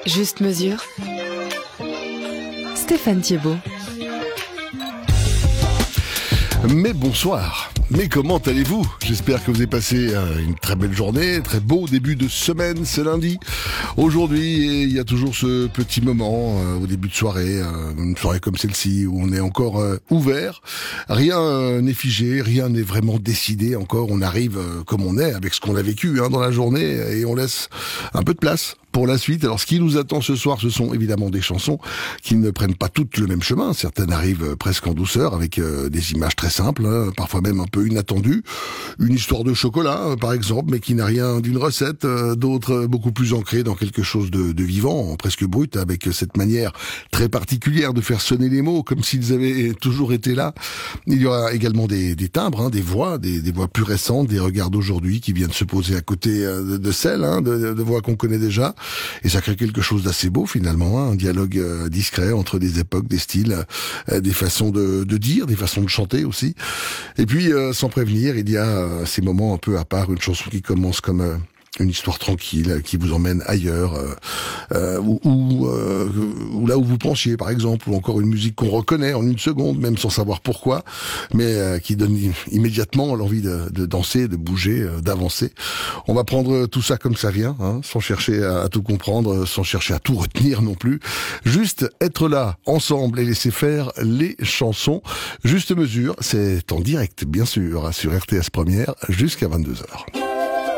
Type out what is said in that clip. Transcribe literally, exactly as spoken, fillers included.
Juste mesure. Stéphane Thiebaud. Mais bonsoir, mais comment allez-vous? J'espère que vous avez passé une très belle journée, très beau début de semaine, c'est lundi. Aujourd'hui, il y a toujours ce petit moment euh, au début de soirée, euh, une soirée comme celle-ci où on est encore euh, ouvert. Rien euh, n'est figé, rien n'est vraiment décidé encore. On arrive euh, comme on est, avec ce qu'on a vécu hein, dans la journée, et on laisse un peu de place pour la suite. Alors ce qui nous attend ce soir, ce sont évidemment des chansons qui ne prennent pas toutes le même chemin. Certaines arrivent presque en douceur avec euh, des images très simples, hein, parfois même un peu inattendues. Une histoire de chocolat, euh, par exemple, mais qui n'a rien d'une recette. Euh, d'autres euh, beaucoup plus ancrées dans quelque chose de, de vivant, presque brut, avec cette manière très particulière de faire sonner les mots comme s'ils avaient toujours été là. Il y aura également des, des timbres, hein, des voix, des, des voix plus récentes, des regards d'aujourd'hui qui viennent se poser à côté euh, de, de celles, hein, de, de voix qu'on connaît déjà. Et ça crée quelque chose d'assez beau finalement, hein, un dialogue euh, discret entre des époques, des styles, euh, des façons de, de dire, des façons de chanter aussi. Et puis, euh, sans prévenir, il y a euh, ces moments un peu à part, une chanson qui commence comme euh, une histoire tranquille, qui vous emmène ailleurs, euh, euh, ou, ou, euh, ou là où vous pensiez par exemple, ou encore une musique qu'on reconnaît en une seconde, même sans savoir pourquoi, mais euh, qui donne immédiatement l'envie de, de danser, de bouger, euh, d'avancer. On va prendre tout ça comme ça vient, hein, sans chercher à, à tout comprendre, sans chercher à tout retenir non plus. Juste être là, ensemble, et laisser faire les chansons. Juste mesure, c'est en direct, bien sûr, sur R T S Première, jusqu'à vingt-deux heures.